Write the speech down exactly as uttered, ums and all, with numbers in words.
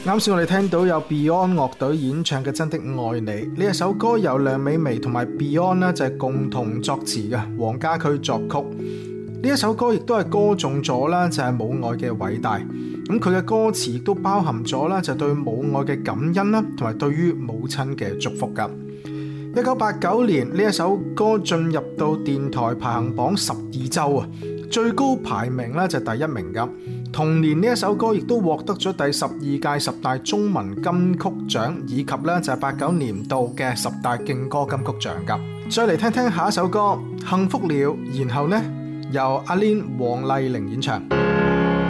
啱先我哋聽到有 Beyond 樂隊演唱嘅《真的愛你》呢一首歌，由梁美薇同埋 Beyond 呢就係共同作詞嘅，黃家駒作曲。呢一首歌亦都係歌頌咗啦，就係母愛嘅偉大。咁佢嘅歌詞亦都包含咗啦，就對母愛嘅感恩啦，同埋對於母親嘅祝福噶。一九八九年呢一首歌進入到電台排行榜十二周啊，最高排名咧就第一名噶。同年呢一首歌亦都獲得咗第十二屆十大中文金曲獎，以及咧就係八九年度嘅十大勁歌金曲獎噶。再嚟聽聽下一首歌《幸福了》，然後呢由阿 Lin 黃麗玲演唱。